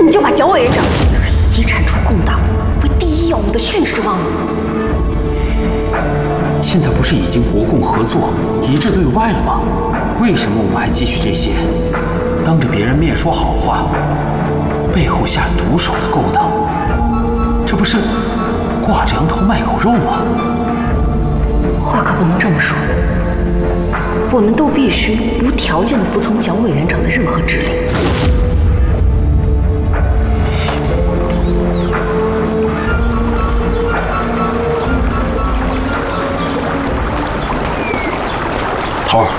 你就把剿委员长遗产出共党为第一要务的训示忘了？ 现在不是已经国共合作、一致对外了吗？为什么我们还继续这些当着别人面说好话，背后下毒手的勾当？这不是挂着羊头卖狗肉吗？ 话可不能这么说。我们都必须无条件的服从剿委员长的任何指令。 桃儿，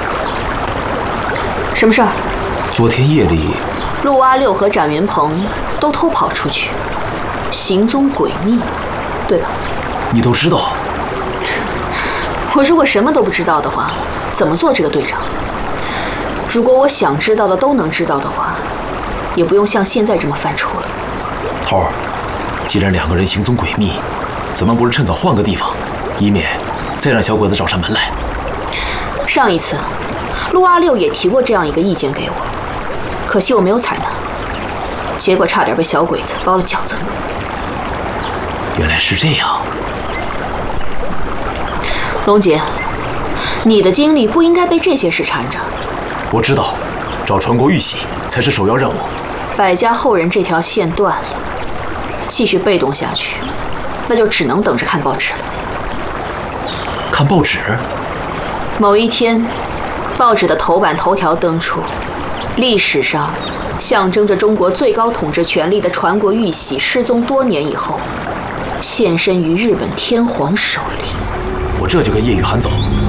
什么事儿？ 昨天夜里， 陆阿六和展云鹏都偷跑出去，行踪诡秘，对吧？ 你都知道？ 我如果什么都不知道的话，怎么做这个队长？如果我想知道的都能知道的话，也不用像现在这么犯怵了。 桃儿，既然两个人行踪诡秘，咱们不是趁早换个地方，以免再让小鬼子找上门来？ 上一次，陆阿六也提过这样一个意见给我，可惜我没有采纳，结果差点被小鬼子包了饺子。 原来是这样。 龙杰，你的精力不应该被这些事缠着。 我知道，找传国玉玺才是首要任务。 百家后人这条线断了，继续被动下去，那就只能等着看报纸了。 看报纸？ 某一天，报纸的头版头条登出，历史上象征着中国最高统治权力的传国玉玺失踪多年以后，现身于日本天皇手里。 我这就跟叶雨涵走。